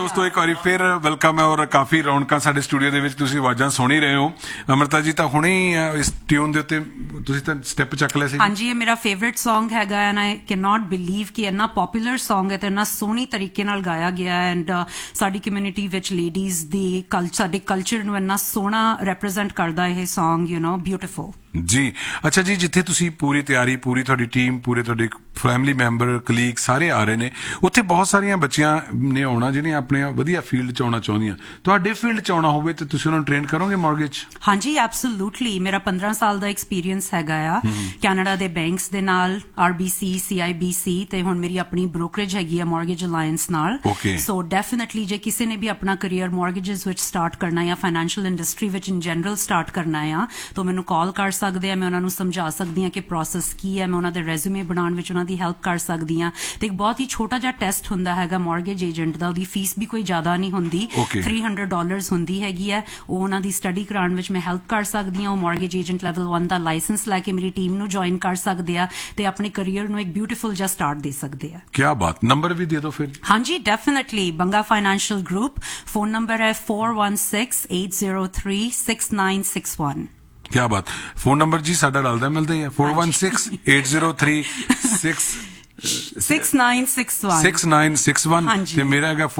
ਦੋਸਤੋ ਇੱਕ ਵਾਰੀ ਫਿਰ ਵੈਲਕਮ ਹੈ ਔਰ ਕਾਫੀ ਰੌਣਕਾਂ ਸਾਡੇ ਸਟੂਡੀਓ ਦੇ ਵਿੱਚ ਤੁਸੀਂ ਆਵਾਜ਼ਾਂ ਸੁਣ ਹੀ ਰਹੇ ਹੋ। ਅਮ੍ਰਿਤਾ ਜੀ ਤਾਂ ਹੁਣੇ ਇਸ ਟਿਊਨ ਦੇ ਉੱਤੇ ਤੁਸੀਂ ਤਾਂ ਸਟੈਪ ਚੱਕ ਲਿਆ ਸੀ। ਹਾਂਜੀ, ਇਹ ਮੇਰਾ ਫੇਵਰਿਟ ਸੌਂਗ ਹੈਗਾ and I can not believe ਕਿ ਇੰਨਾ ਪਪੂਲਰ ਸੌਂਗ ਹੈ ਤੇ ਇੰਨਾ ਸੋਹਣੀ ਤਰੀਕੇ ਨਾਲ ਗਾਇਆ ਗਿਆ ਐਂਡ ਸਾਡੀ ਕਮਿਊਨਿਟੀ ਵਿੱਚ ਲੇਡੀਜ਼ ਦੀ ਸਾਡੇ ਕਲਚਰ ਨੂੰ ਇੰਨਾ ਸੋਹਣਾ ਰਿਪਰੈਜ਼ੈਂਟ ਕਰਦਾ ਇਹ ਸੌਂਗ, ਯੂ ਨੋ, ਬਿਊਟੀਫੁਲ ਜੀ। ਅੱਛਾ ਜੀ, ਜਿੱਥੇ ਤੁਸੀਂ ਪੂਰੀ ਤਿਆਰੀ, ਪੂਰੀ ਤੁਹਾਡੀ ਟੀਮ, ਪੂਰੇ ਤੁਹਾਡੇ ਫੈਮਿਲੀ ਮੈਂਬਰ, ਕਲੀਗ ਸਾਰੇ ਆ ਰਹੇ ਨੇ, ਉੱਥੇ ਬਹੁਤ ਸਾਰੀਆਂ ਬੱਚੀਆਂ ਨੇ ਆਉਣਾ ਜਿਹੜੀਆਂ ਆਪਣੇ ਵਧੀਆ ਫੀਲਡ 'ਚ ਆਉਣਾ ਚਾਹੁੰਦੀਆਂ। ਤੁਹਾਡੇ ਫੀਲਡ 'ਚ ਆਉਣਾ ਹੋਵੇ ਤਾਂ ਤੁਸੀਂ ਉਹਨਾਂ ਨੂੰ ਟ੍ਰੇਨ ਕਰੋਗੇ ਮੌਰਗੇਜ? ਹਾਂਜੀ, ਐਬਸੋਲੂਟਲੀ। ਮੇਰਾ 15 ਸਾਲ ਦਾ ਐਕਸਪੀਰੀਅੰਸ ਹੈਗਾ ਆ ਕੈਨੇਡਾ ਦੇ ਬੈਂਕਸ ਦੇ ਨਾਲ, RBC, CIBC, ਤੇ ਹੁਣ ਮੇਰੀ ਆਪਣੀ ਬ੍ਰੋਕਰੇਜ ਹੈਗੀ ਆ ਮੌਰਗੇਜ ਅਲਾਇੰਸ ਨਾਲ। ਸੋ ਡੈਫੀਨਿਟਲੀ ਜੇ ਕਿਸੇ ਨੇ ਵੀ ਆਪਣਾ ਕਰੀਅਰ ਮੌਰਗੇਜਸ ਵਿੱਚ ਸਟਾਰਟ ਕਰਨਾ ਜਾਂ ਫਾਈਨੈਂਸ਼ੀਅਲ ਇੰਡਸਟਰੀ ਵਿੱਚ ਇਨ ਜਨਰਲ ਸਟਾਰਟ ਕਰਨਾ ਆ ਤਾਂ ਮੈਨੂੰ ਕਾਲ ਕਰ ਸਕਦੇ ਆ। ਮੈਂ ਉਹਨਾਂ ਨੂੰ ਸਮਝਾ ਸਕਦੀ ਹਾਂ ਕਿ ਪ੍ਰੋਸੈਸ ਕੀ ਹੈ, ਮੈਂ ਉਹਨਾਂ ਦੇ ਰੈਜ਼ੂਮੇ ਬਣਾਉਣ ਵਿੱਚ ਉਹਨਾਂ ਦੀ ਹੈਲਪ ਕਰ ਸਕਦੀ ਹਾਂ। ਤੇ ਇੱਕ ਬਹੁਤ ਹੀ ਛੋਟਾ ਜਿਹਾ ਟੈਸਟ ਹੁੰਦਾ ਹੈਗਾ ਮੌਰਗੇਜ ਏਜੰਟ ਦਾ, ਉਹਦੀ ਫੀਸ ਵੀ ਕੋਈ ਜ਼ਿਆਦਾ ਨਹੀਂ ਹੁੰਦੀ, $300 ਹੁੰਦੀ ਹੈਗੀ ਹੈ। ਉਹ ਉਹਨਾਂ ਦੀ ਸਟੱਡੀ ਕਰਾਉਣ ਵਿੱਚ ਮੈਂ ਹੈਲਪ ਕਰ ਸਕਦੀ ਹਾਂ। ਉਹ ਮੌਰਗੇਜ ਏਜੰਟ ਲੈਵਲ 1 ਦਾ ਲਾਇਸੈਂਸ ਲੈ ਕੇ ਮੇਰੀ ਟੀਮ ਨੂੰ ਜੁਆਇਨ ਕਰ ਸਕਦੇ ਆ ਤੇ ਆਪਣੇ ਕਰੀਅਰ ਨੂੰ ਇੱਕ ਬਿਊਟੀਫੁਲ ਜਿਹਾ ਸਟਾਰਟ ਦੇ ਸਕਦੇ ਆ। ਕੀ ਬਾਤ, ਨੰਬਰ ਵੀ ਦੇ ਦਿਓ ਫਿਰ। ਹਾਂਜੀ, definitely. Banga financial group, phone number ਹੈ 4168036961। क्या बात, फोन नंबर जी साडा डालदा मिलदा है 4168036961 ਤੇ ਮੇਰਾ ਹੈਗਾ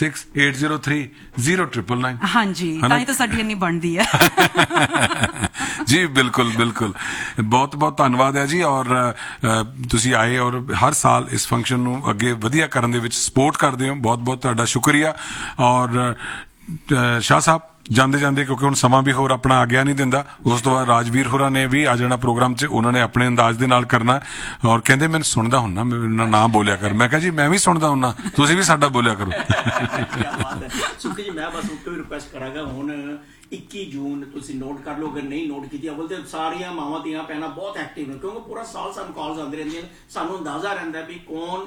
4168030999। ਹਾਂਜੀ, ਤਾਂ ਹੀ ਤਾਂ ਸਾਡੀ ਇੰਨੀ ਬਣਦੀ ਹੈ। ਜੀ ਬਿਲਕੁਲ ਬਿਲकुल, ਬਹੁਤ ਬਹੁਤ ਧੰਨਵਾਦ ਹੈ ਜੀ। ਔਰ ਤੁਸੀਂ ਆਏ ਔਰ ਹਰ ਸਾਲ ਇਸ ਫੰਕਸ਼ਨ ਨੂੰ ਅੱਗੇ ਵਧੀਆ ਕਰਨ ਦੇ ਵਿੱਚ ਸਪੋਰਟ ਕਰਦੇ ਹੋ, ਬਹੁਤ ਬਹੁਤ ਤੁਹਾਡਾ ਸ਼ੁਕਰੀਆ। ਔਰ ਸ਼ਾਹ ਸਾਹਿਬ ਜਾਂਦੇ ਜਾਂਦੇ, ਕਿਉਂਕਿ ਹੁਣ ਸਮਾਂ ਵੀ ਹੋਰ ਆਪਣਾ ਆਗਿਆ ਨਹੀਂ ਦਿੰਦਾ, ਉਸ ਤੋਂ ਬਾਅਦ ਰਾਜਵੀਰ ਹੋਰਾਂ ਨੇ ਵੀ ਆ ਜਾਣਾ ਪ੍ਰੋਗਰਾਮ 'ਚ, ਉਹਨਾਂ ਨੇ ਆਪਣੇ ਅੰਦਾਜ਼ ਦੇ ਨਾਲ ਕਰਨਾ। ਔਰ ਕਹਿੰਦੇ ਮੈਨੂੰ ਸੁਣਦਾ ਹੁੰਨਾ, ਮੇਰਾ ਨਾਂ ਬੋਲਿਆ ਕਰ। ਮੈਂ ਕਿਹਾ ਜੀ ਮੈਂ ਵੀ ਸੁਣਦਾ ਹੁੰਨਾ, ਤੁਸੀਂ ਵੀ ਸਾਡਾ ਬੋਲਿਆ ਕਰੋ। ਸੁਖੀ ਜੀ, ਮੈਂ ਬਸ ਉੱਤੋਂ ਹੀ ਰਿਕੁਐਸਟ ਕਰਾਂਗਾ, ਹੁਣ 21 ਜੂਨ ਤੁਸੀਂ ਨੋਟ ਕਰ ਲਓ, ਅਗਰ ਨਹੀਂ ਨੋਟ ਕੀਤੀ ਅਵਲ ਤੇ ਸਾਰੀਆਂ ਮਾਵਾਂ ਧੀਆਂ ਭੈਣਾਂ ਬਹੁਤ ਐਕਟਿਵ ਨੇ, ਕਿਉਂਕਿ ਪੂਰਾ ਸਾਲ ਸਾਨੂੰ ਕਾਲਸ ਆਉਂਦੇ ਰਹਿੰਦੀਆਂ ਨੇ, ਸਾਨੂੰ ਅੰਦਾਜ਼ਾ ਰਹਿੰਦਾ ਵੀ ਕੌਣ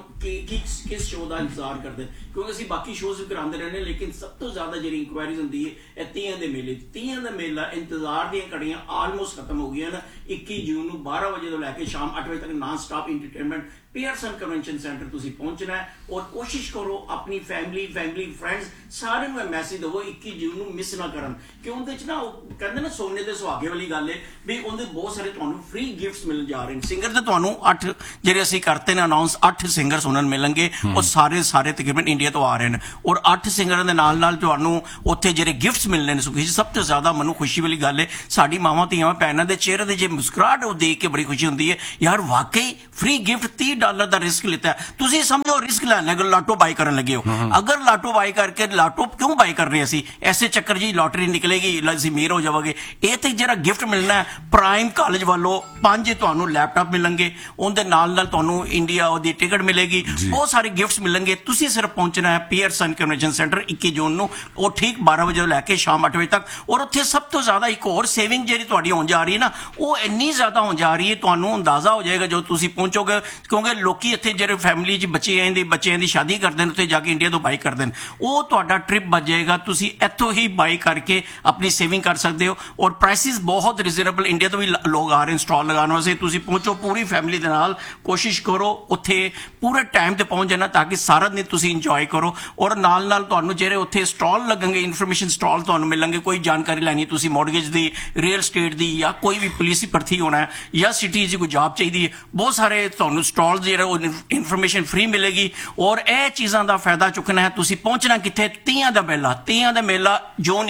ਕਿਸ ਸ਼ੋਅ ਦਾ ਇੰਤਜ਼ਾਰ ਕਰਦੇ, ਕਿਉਂਕਿ ਅਸੀਂ ਬਾਕੀ ਸ਼ੋਅ ਵੀ ਕਰਾਉਂਦੇ ਰਹਿੰਦੇ, ਲੇਕਿਨ ਸਭ ਤੋਂ ਜ਼ਿਆਦਾ ਜਿਹੜੀ ਇਨਕੁਆਇਰੀਜ਼ ਹੁੰਦੀ ਹੈ ਇਹ ਤੀਆਂ ਦੇ ਮੇਲੇ। ਤੀਆਂ ਦਾ ਮੇਲਾ ਇੰਤਜ਼ਾਰ ਦੀਆਂ ਘੜੀਆਂ ਆਲਮੋਸਟ ਖਤਮ ਹੋ ਗਈਆਂ ਨੇ। 21 ਜੂਨ ਨੂੰ 12 ਵਜੇ ਤੋਂ ਲੈ ਕੇ ਸ਼ਾਮ 8 ਵਜੇ ਤੱਕ non stop entertainment Pearson convention centre ਤੁਸੀਂ ਪਹੁੰਚਣਾ ਹੈ। ਔਰ ਕੋਸ਼ਿਸ਼ ਕਰੋ ਆਪਣੀ ਫੈਮਿਲੀ ਫਰੈਂਡਸ ਸਾਰਿਆਂ ਨੂੰ ਇਹ ਮੈਸੇਜ ਦੇਵੋ 21 ਜੂਨ ਨੂੰ ਮਿਸ ਨਾ ਕਰਨ, ਕਿ ਉਹਦੇ 'ਚ ਨਾ ਉਹ ਕਹਿੰਦੇ ਨਾ ਸੋਨੇ ਦੇ ਸੁਹਾਗੇ ਵਾਲੀ ਗੱਲ ਹੈ ਵੀ ਉਹਦੇ ਬਹੁਤ ਸਾਰੇ ਤੁਹਾਨੂੰ ਫ੍ਰੀ ਗਿਫਟਸ ਮਿਲਣ ਜਾ ਰਹੇ ਨੇ। ਸਿੰਗਰ ਤੇ ਤੁਹਾਨੂੰ 8 ਜਿਹੜੇ ਅਸੀਂ ਕਰਤੇ ਨੇ ਅਨਾਉਂਸ, 8 ਸਿੰਗਰ ਸੁਣਨ ਮਿਲਣਗੇ। ਉਹ ਸਾਰੇ ਤਕਰੀਬਨ ਇੰਡੀਆ ਤੋਂ ਆ ਰਹੇ ਨੇ ਔਰ 8 ਸਿੰਗਰਾਂ ਦੇ ਨਾਲ ਤੁਹਾਨੂੰ ਉੱਥੇ ਜਿਹੜੇ ਗਿਫਟਸ ਮਿਲਣੇ ਨੇ। ਸੁਖੀ ਸਭ ਤੋਂ ਜ਼ਿਆਦਾ ਮੈਨੂੰ ਖੁਸ਼ੀ ਵਾਲੀ ਗੱਲ ਹੈ, ਸਾਡੀ ਮਾਵਾਂ ਧੀਆਂ ਭੈਣਾਂ ਦੇ ਚਿਹਰੇ ਦੇ ਜੇ ਮੁਸਕਰਾਹਟ ਉਹ ਦੇਖ ਕੇ ਬੜੀ ਖੁਸ਼ੀ ਹੁੰਦੀ ਹੈ, ਯਾਰ ਵਾਕਈ ਫ੍ਰੀ ਗਿਫਟ $30 ਦਾ ਰਿਸਕ ਲਿੱਤਾ। ਤੁਸੀਂ ਸਮਝੋ ਰਿਸਕ ਲੈਣ ਲੱਗੇ, ਲਾਟੋ ਬਾਈ ਕਰਨ ਲੱਗੇ ਹੋ। ਅਗਰ ਲਾਟੋ ਬਾਈ ਕਰਕੇ, ਲਾਟੋ ਕਿਉਂ ਬਾਈ ਕਰ ਰਹੇ ਅਸੀਂ, ਐਸੇ ਚੱਕਰ ਜੀ ਲੋਟਰੀ ਨਿਕਲੇਗੀ ਅਸੀਂ ਅਮੀਰ ਹੋ ਜਾਵਾਂਗੇ। ਇਹ ਤੇ ਜਿਹੜਾ ਗਿਫਟ ਮਿਲਣਾ ਹੈ ਪ੍ਰਾਈਮ ਕਾਲਜ ਵੱਲੋਂ 5 ਤੁਹਾਨੂੰ ਲੈਪਟਾਪ ਮਿਲਣਗੇ, ਉਹਦੇ ਨਾਲ ਤੁਹਾਨੂੰ ਇੰਡੀਆ ਉਹਦੀ ਟਿਕਟ ਮਿਲੇਗੀ, ਬਹੁਤ ਸਾਰੇ ਗਿਫਟਸ ਮਿਲਣਗੇ। ਤੁਸੀਂ ਸਿਰਫ ਪਹੁੰਚਣਾ ਹੈ ਪੀਅਰਸਨ ਕਨਵੈਨਸ਼ਨ ਸੈਂਟਰ 21 ਜੂਨ ਨੂੰ, ਉਹ ਠੀਕ 12 ਵਜੇ ਤੋਂ ਲੈ ਕੇ ਸ਼ਾਮ 8 ਵਜੇ ਤੱਕ। ਔਰ ਉੱਥੇ ਸਭ ਤੋਂ ਜ਼ਿਆਦਾ ਇੱਕ ਹੋਰ ਸੇਵਿੰਗ ਜਿਹੜੀ ਤੁਹਾਡੀ ਹੋਣ ਜਾ ਰਹੀ ਹੈ ਨਾ, ਉਹ ਇੰਨੀ ਜ਼ਿਆਦਾ ਹੋਣ ਜਾ ਰਹੀ ਹੈ, ਤੁਹਾਨੂੰ ਅੰਦਾਜ਼ਾ ਹੋ ਜਾਏਗਾ ਜਦੋਂ ਤੁਸੀਂ ਪਹੁੰਚੋਗੇ। ਕਿਉਂਕਿ ਲੋਕੀ ਇੱਥੇ ਜਿਹੜੇ ਫੈਮਿਲੀ 'ਚ ਬੱਚਿਆਂ ਦੀ ਸ਼ਾਦੀ ਕਰਦੇ ਨੇ, ਉੱਥੇ ਜਾ ਕੇ ਇੰਡੀਆ ਤੋਂ ਬਾਈ ਕਰਦੇ ਨੇ, ਉਹ ਤੁਹਾਡਾ ਟ੍ਰਿਪ ਬਚ ਜਾਏਗਾ। ਤੁਸੀਂ ਇੱਥੋਂ ਹੀ ਬਾਈ ਕਰਕੇ ਆਪਣੀ ਸੇਵਿੰਗ ਕਰ ਸਕਦੇ ਹੋ। ਔਰ ਪ੍ਰਾਈਸਿਸ ਬਹੁਤ ਰੀਜ਼ਨੇਬਲ, ਇੰਡੀਆ ਤੋਂ ਵੀ ਲੋਕ ਆ ਰਹੇ ਨੇ ਸਟਾਲ ਲਗਾਉਣ ਵਾਸਤੇ। ਤੁਸੀਂ ਪਹੁੰਚੋ ਪੂਰੀ ਫੈਮਿਲੀ ਦੇ ਨਾਲ, ਕੋਸ਼ਿਸ਼ ਕਰੋ ਉੱਥੇ ਪੂਰੇ ਟਾਈਮ ਤੇ ਪਹੁੰਚ ਜਾਣਾ ਤਾਂ ਕਿ ਸਾਰਾ ਦਿਨ ਤੁਸੀਂ ਇੰਜੋਏ ਕਰੋ। ਔਰ ਨਾਲ ਤੁਹਾਨੂੰ ਜਿਹੜੇ ਉੱਥੇ ਸਟਾਲ ਲੱਗਣਗੇ, ਇਨਫੋਰਮੇਸ਼ਨ ਸਟਾਲ ਤੁਹਾਨੂੰ ਮਿਲਣਗੇ। ਕੋਈ ਜਾਣਕਾਰੀ ਲੈਣੀ ਤੁਸੀਂ ਮੌਰਗੇਜ ਦੀ, ਰੀਅਲ ਸਟੇਟ ਦੀ, ਜਾਂ ਕੋਈ ਵੀ ਪੁਲਿਸ ਭਰਤੀ ਹੋਣਾ ਹੈ ਜਾਂ ਸਿਟੀ 'ਚ ਕੋਈ ਜੌਬ ਚਾਹੀਦੀ ਹੈ, ਬਹੁਤ ਸਾਰੇ ਤੁਹਾਨੂੰ ਸਟਾਲ ਜਿਹੜੇ ਉਹ ਇਨਫੋਰਮੇਸ਼ਨ ਫ੍ਰੀ ਮਿਲੇਗੀ। ਔਰ ਇਹ ਚੀਜ਼ਾਂ ਦਾ ਫਾਇਦਾ ਚੁੱਕਣਾ ਹੈ। ਤੁਸੀਂ ਪਹੁੰਚਣਾ ਕਿੱਥੇ? ਤੀਆਂ ਦਾ ਮੇਲਾ ਜੂਨ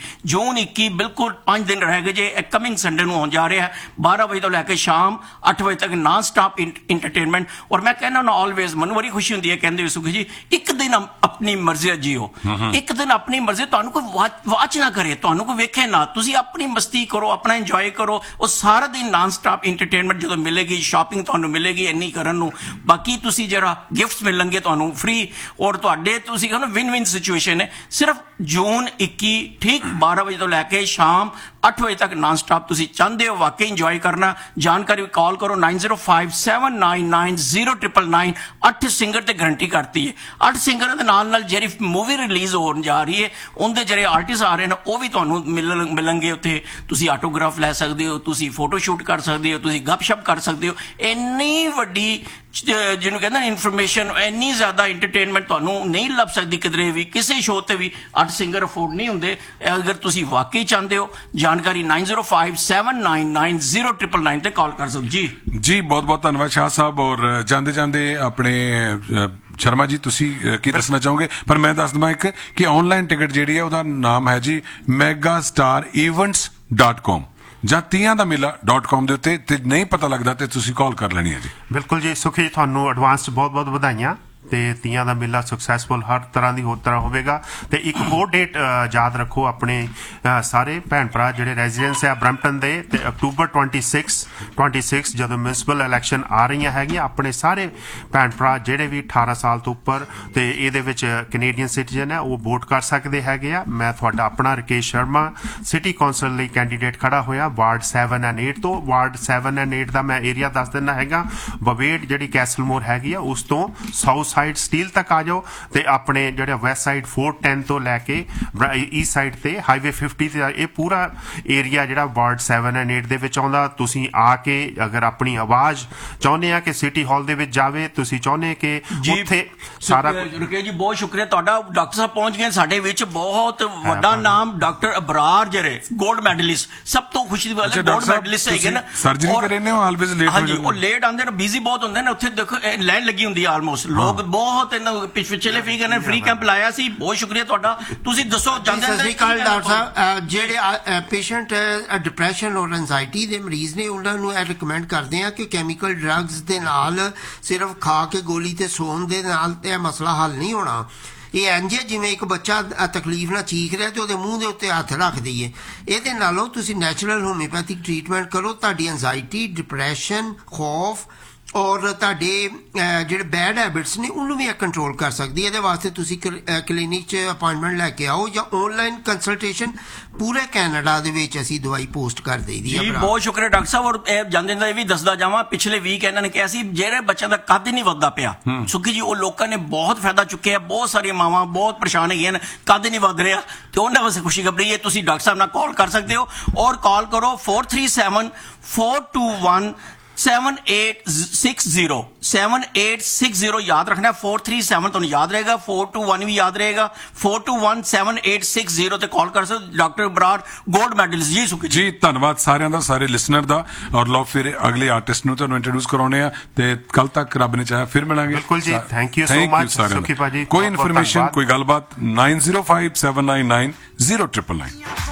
21 ਬਿਲਕੁਲ 5 ਦਿਨ ਰਹਿ ਗਏ ਜੇ। ਕਮਿੰਗ ਸੰਡੇ ਨੂੰ ਹੋਣ ਜਾ ਰਿਹਾ ਹੈ 12 ਵਜੇ ਤੋਂ ਲੈ ਕੇ ਸ਼ਾਮ 8 ਵਜੇ ਤੱਕ ਨਾਨ ਸਟਾਪ ਇੰਟਰਟੇਨਮੈਂਟ। ਔਰ ਮੈਂ ਕਹਿੰਦਾ ਨਾ ਆਲਵੇਜ਼, ਮੈਨੂੰ ਬੜੀ ਖੁਸ਼ੀ ਹੁੰਦੀ ਹੈ ਕਹਿੰਦੇ ਹੋਏ ਸੁਖੀ ਜੀ, ਇੱਕ ਦਿਨ ਆਪਣੀ ਮਰਜ਼ੀ ਜੀਓ, ਇੱਕ ਦਿਨ ਆਪਣੀ ਮਰਜ਼ੀ, ਤੁਹਾਨੂੰ ਕੋਈ ਵਾਚ ਨਾ ਕਰੇ, ਤੁਹਾਨੂੰ ਕੋਈ ਵੇਖੇ ਨਾ, ਤੁਸੀਂ ਆਪਣੀ ਮਸਤੀ ਕਰੋ, ਆਪਣਾ ਇੰਜੋਏ ਕਰੋ। ਉਹ ਸਾਰਾ ਦਿਨ ਨਾਨ ਸਟਾਪ ਇੰਟਰਟੇਨਮੈਂਟ ਜਦੋਂ ਮਿਲੇਗੀ, ਸ਼ਾਪਿੰਗ ਤੁਹਾਨੂੰ ਮਿਲੇਗੀ ਇੰਨੀ ਕਰਨ ਨੂੰ, ਬਾਕੀ ਤੁਸੀਂ ਜਿਹੜਾ ਗਿਫਟਸ ਮਿਲਣਗੇ ਤੁਹਾਨੂੰ ਫ੍ਰੀ। ਔਰ ਤੁਹਾਡੇ ਤੁਸੀਂ ਕਹਿੰਦੇ ਵਿਨ ਸਿਚੁਏਸ਼ਨ ਹੈ। ਸਿਰਫ ਜੂਨ 21 ਠੀਕ 12 ਵਜੇ ਤੋਂ ਲੈ ਕੇ ਸ਼ਾਮ 8 ਵਜੇ ਤੱਕ ਨਾਨ ਸਟਾਪ ਤੁਸੀਂ ਚਾਹੁੰਦੇ ਹੋ ਵਾਕਈ ਇੰਜੋਏ ਕਰਨਾ, ਜਾਣਕਾਰੀ ਕਾਲ ਕਰੋ 9057990999। 8 ਸਿੰਗਰ ਤੇ ਗਰੰਟੀ ਕਰਤੀ ਹੈ। 8 ਸਿੰਗਰਾਂ ਦੇ ਨਾਲ ਜਿਹੜੀ ਮੂਵੀ ਰਿਲੀਜ਼ ਹੋਣ ਜਾ ਰਹੀ ਹੈ, ਉਹਦੇ ਜਿਹੜੇ ਆਰਟਿਸਟ ਆ ਰਹੇ ਨੇ ਉਹ ਵੀ ਤੁਹਾਨੂੰ ਮਿਲਣਗੇ ਉੱਥੇ। ਤੁਸੀਂ ਆਟੋਗ੍ਰਾਫ ਲੈ ਸਕਦੇ ਹੋ, ਤੁਸੀਂ ਫੋਟੋ ਸ਼ੂਟ ਕਰ ਸਕਦੇ ਹੋ, ਤੁਸੀਂ ਗੱਪਸ਼ਪ ਕਰ ਸਕਦੇ ਹੋ। ਇੰਨੀ ਵੱਡੀ ਜਿਹਨੂੰ ਕਹਿੰਦਾ ਇਨਫੋਰਮੇਸ਼ਨ, ਇੰਨੀ ਜ਼ਿਆਦਾ ਐਂਟਰਟੇਨਮੈਂਟ ਤੁਹਾਨੂੰ ਨਹੀਂ ਲੱਭ ਸਕਦੀ ਕਿਧਰੇ ਵੀ, ਕਿਸੇ ਸ਼ੋਅ ਤੇ ਵੀ 8 ਸਿੰਗਰ ਅਫੋਰਡ ਨਹੀਂ ਹੁੰਦੇ। ਅਗਰ ਤੁਸੀਂ ਵਾਕਈ ਚਾਹੁੰਦੇ ਹੋ ਜਾਣਕਾਰੀ 9057990999 ਤੇ ਕਾਲ ਕਰ ਸਕਦੇ ਜੀ। ਬਹੁਤ ਬਹੁਤ ਧੰਨਵਾਦ ਸ਼ਾਹ ਸਾਹਿਬ। ਔਰ ਜਾਂਦੇ ਜਾਂਦੇ ਆਪਣੇ ਸ਼ਰਮਾ ਜੀ ਤੁਸੀਂ ਕੀ ਦੱਸਣਾ ਚਾਹੋਗੇ? ਪਰ ਮੈਂ ਦੱਸ ਦਵਾਂ ਇੱਕ ਕਿ ਆਨਲਾਈਨ ਟਿਕਟ ਜਿਹੜੀ ਹੈ ਉਹਦਾ ਨਾਮ ਹੈ ਜੀ megastarevents.com ਜਾਂ ਤੀਆਂ ਦਾ ਮੇਲਾ.com ਦੇ ਉੱਤੇ, ਤੇ ਨਹੀਂ ਪਤਾ ਲੱਗਦਾ ਤੇ ਤੁਸੀਂ ਕਾਲ ਕਰ ਲੈਣੀ ਹੈ ਜੀ। ਬਿਲਕੁਲ ਜੀ ਸੁਖੀ, ਤੁਹਾਨੂੰ ਐਡਵਾਂਸ ਬਹੁਤ ਬਹੁਤ ਵਧਾਈਆਂ ਤੇ ਤੀਆਂ ਦਾ ਮੇਲਾ ਸਕਸੈਸਫੁਲ ਹਰ ਤਰ੍ਹਾਂ ਦੀ ਹੋਰ ਤਰ੍ਹਾਂ ਹੋਵੇਗਾ। ਤੇ ਇੱਕ ਹੋਰ ਡੇਟ ਯਾਦ ਰੱਖੋ ਆਪਣੇ ਸਾਰੇ ਭੈਣ ਭਰਾ ਜਿਹੜੇ ਰੈਜ਼ੀਡੈਂਸ ਹੈ ਬਰੈਂਪਟਨ ਦੇ, ਤੇ ਅਕਤੂਬਰ 26 ਜਦੋਂ ਮਿਊਨਿਸਪਲ ਇਲੈਕਸ਼ਨ ਆ ਰਹੀਆਂ ਹੈਗੀਆਂ, ਆਪਣੇ ਸਾਰੇ ਭੈਣ ਭਰਾ ਜਿਹੜੇ ਵੀ 18 ਸਾਲ ਤੋਂ ਉੱਪਰ ਤੇ ਇਹਦੇ ਵਿੱਚ ਕੈਨੇਡੀਅਨ ਸਿਟੀਜ਼ਨ ਹੈ ਉਹ ਵੋਟ ਕਰ ਸਕਦੇ ਹੈਗੇ ਆ। ਮੈਂ ਤੁਹਾਡਾ ਆਪਣਾ ਰਕੇਸ਼ ਸ਼ਰਮਾ ਸਿਟੀ ਕੌਂਸਲ ਲਈ ਕੈਂਡੀਡੇਟ ਖੜਾ ਹੋਇਆ ਵਾਰਡ 7 ਐਂਡ 8 ਤੋਂ। ਵਾਰਡ 7 ਐਂਡ 8 ਦਾ ਮੈਂ ਏਰੀਆ ਦੱਸ ਦਿੰਦਾ ਹੈਗਾ, ਬਵੇਟ ਜਿਹੜੀ ਕੈਸਲਮੋਰ ਹੈਗੀ ਆ ਉਸ ਤੋਂ ਸਾਊਥ ਸਾਈਡ ਸਟੀਲ ਤੱਕ ਆ ਜਾਓ, ਤੇ ਆਪਣੇ ਜਿਹੜਾ ਵੈਸਟ ਸਾਈਡ 410 ਤੋਂ ਲੈ ਕੇ ਈਸਟ ਸਾਈਡ ਤੇ ਹਾਈਵੇ 50 ਤੇ ਇਹ ਪੂਰਾ ਏਰੀਆ ਜਿਹੜਾ ਵਾਰਡ 7 ਐਂਡ 8 ਦੇ ਵਿੱਚ ਆਉਂਦਾ। ਤੁਸੀਂ ਆ ਕੇ ਅਗਰ ਆਪਣੀ ਆਵਾਜ਼ ਚਾਹੁੰਦੇ ਆ ਕਿ ਸਿਟੀ ਹਾਲ ਦੇ ਵਿੱਚ ਜਾਵੇ, ਤੁਸੀਂ ਚਾਹੁੰਦੇ ਕਿ ਉੱਥੇ ਸਾਰਾ ਰੁਕੇ ਜੀ, ਬਹੁਤ ਸ਼ੁਕਰੀਆ ਤੁਹਾਡਾ। ਡਾਕਟਰ ਸਾਹਿਬ ਪਹੁੰਚ ਗਏ ਸਾਡੇ ਵਿੱਚ, ਬਹੁਤ ਵੱਡਾ ਨਾਮ ਡਾਕਟਰ ਅਬਰਾਰ ਜਿਹੜੇ 골ਡ ਮੈਡਲਿਸਟ, ਸਭ ਤੋਂ ਖੁਸ਼ੀ ਦੀ ਗੱਲ ਹੈ 골ਡ ਮੈਡਲਿਸਟ ਹੈਗੇ ਨਾ। ਸਰਜਰੀ ਕਰੇ ਨੇ ਉਹ ਆਲਵੇਜ਼ ਲੇਟ ਹੋ ਜਾਂਦੇ, ਉਹ ਲੇਟ ਆਉਂਦੇ ਨੇ, ਬਿਜ਼ੀ ਬਹੁਤ ਹੁੰਦੇ ਨੇ ਉੱਥੇ। ਦੇਖੋ ਲਾਈਨ ਲੱਗੀ ਹੁੰਦੀ ਹੈ ਆਲਮੋਸਟ, ਲੋਕ ਬਹੁਤ ਪਿਛਲੇ ਫ੍ਰੀ ਕਰਨੇ, ਫ੍ਰੀ ਕੈਂਪ ਲਾਇਆ ਸੀ। ਬਹੁਤ ਸ਼ੁਕਰੀਆ ਤੁਹਾਡਾ। ਤੁਸੀਂ ਦੱਸੋ ਜਾਂਦੇ ਸਤਿ ਸ਼੍ਰੀ ਅਕਾਲ ਡਾਕਟਰ ਸਾਹਿਬ। ਜਿਹੜੇ ਪੇਸ਼ੈਂਟ ਡਿਪਰੈਸ਼ਨ ਔਰ ਐਂਜ਼ਾਈਟੀ ਦੇ ਮਰੀਜ਼ ਨੇ ਉਹਨਾਂ ਨੂੰ ਇਹ ਰਿਕਮੈਂਡ ਕਰਦੇ ਆ ਕਿ ਕੈਮੀਕਲ ਡਰੱਗਸ ਦੇ ਨਾਲ ਸਿਰਫ ਖਾ ਕੇ ਗੋਲੀ ਤੇ ਸੌਣ ਦੇ ਨਾਲ ਤੇ ਇਹ ਮਸਲਾ ਹੱਲ ਨਹੀਂ ਹੋਣਾ। ਇਹ ਇੰਝ ਹੈ ਜਿਵੇਂ ਇੱਕ ਬੱਚਾ ਤਕਲੀਫ ਨਾਲ ਚੀਖ ਰਿਹਾ ਤੇ ਉਹਦੇ ਮੂੰਹ ਦੇ ਉੱਤੇ ਹੱਥ ਰੱਖ ਦਈਏ। ਇਹਦੇ ਨਾਲੋਂ ਤੁਸੀਂ ਨੈਚੁਰਲ ਹੋਮਿਓਪੈਥਿਕ ਟ੍ਰੀਟਮੈਂਟ ਕਰੋ, ਤੁਹਾਡੀ ਐਂਜ਼ਾਈਟੀ, ਡਿਪਰੈਸ਼ਨ, ਖੌਫ ਔਰ ਤੁਹਾਡੇ ਜਿਹੜੇ ਬੈਡ ਹੈਬਿਟਸ ਨੇ ਉਹਨੂੰ ਵੀ ਕੰਟਰੋਲ ਕਰ ਸਕਦੀ ਹੈ। ਇਹਦੇ ਵਾਸਤੇ ਤੁਸੀਂ ਕਲੀਨਿਕ 'ਚ ਅਪਾਇੰਟਮੈਂਟ ਲੈ ਕੇ ਆਓ ਜਾਂ ਆਨਲਾਈਨ ਕੰਸਲਟੇਸ਼ਨ। ਪੂਰੇ ਕੈਨੇਡਾ ਦੇ ਵਿੱਚ ਅਸੀਂ ਦਵਾਈ ਪੋਸਟ ਕਰ ਦੇਈਦੀ ਹੈ। ਜੀ ਬਹੁਤ ਸ਼ੁਕਰੀਆ ਡਾਕਟਰ ਸਾਹਿਬ। ਔਰ ਜਾਂਦੇ ਦਾ ਇਹ ਵੀ ਦੱਸਦਾ ਜਾਵਾਂ, ਪਿਛਲੇ ਵੀਕ ਇਹਨਾਂ ਨੇ ਕਿਹਾ ਸੀ ਜਿਹੜੇ ਬੱਚਿਆਂ ਦਾ ਕੱਦ ਹੀ ਨਹੀਂ ਵੱਧਦਾ ਪਿਆ, ਸੁੱਖੀ ਜੀ ਉਹ ਲੋਕਾਂ ਨੇ ਬਹੁਤ ਫਾਇਦਾ ਚੁੱਕਿਆ। ਬਹੁਤ ਸਾਰੀਆਂ ਮਾਵਾਂ ਬਹੁਤ ਪਰੇਸ਼ਾਨ ਹੈਗੀਆਂ ਨੇ, ਕੱਦ ਨਹੀਂ ਵੱਧ ਰਿਹਾ, ਤੇ ਉਹਨਾਂ ਵਾਸਤੇ ਖੁਸ਼ੀ ਖਬਰੀ ਹੈ। ਤੁਸੀਂ ਡਾਕਟਰ ਸਾਹਿਬ ਨਾਲ ਕਾਲ ਕਰ ਸਕਦੇ ਹੋ, ਔਰ ਕਾਲ ਕਰੋ 437-421-7860 ਯਾਦ ਰੱਖਣਾ। 437 ਤੁਹਾਨੂੰ ਯਾਦ ਰਹੇਗਾ, 421 ਵੀ ਯਾਦ ਰਹੇਗਾ, 421-7860 ਤੇ ਕਾਲ ਕਰ ਸਕਦੇ। ਡਾਕਟਰ ਬਰਾੜ 골ਡ ਮੈਡਲਿਸਟ ਜੀ। ਸੁਖੀ ਜੀ ਧੰਨਵਾਦ ਸਾਰਿਆਂ ਦਾ, ਸਾਰੇ ਲਿਸਨਰ ਦਾ। ਔਰ ਲਓ ਫਿਰ ਅਗਲੇ ਆਰਟਿਸਟ ਨੂੰ ਤੁਹਾਨੂੰ ਇੰਟਰੋਡਿਊਸ ਕਰਾਉਣੇ ਆ, ਤੇ ਕੱਲ ਤੱਕ ਰੱਬ ਨੇ ਚਾਹਿਆ ਫਿਰ ਮਿਲਾਂਗੇ। ਬਿਲਕੁਲ ਜੀ, ਥੈਂਕ ਯੂ ਸੋ ਮਚ ਸੁਖੀ ਭਾਜੀ। ਕੋਈ ਇਨਫੋਰਮੇਸ਼ਨ, ਕੋਈ ਗੱਲਬਾਤ 9057990999